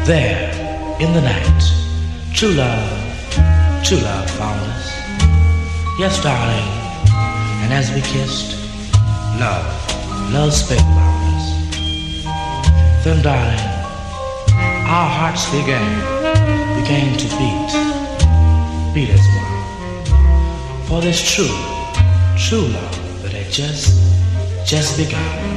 There, in the night, true love found us. Yes, darling, and as we kissed, love spake about us. Then, darling, our hearts began to beat as one. For this true love that had just begun.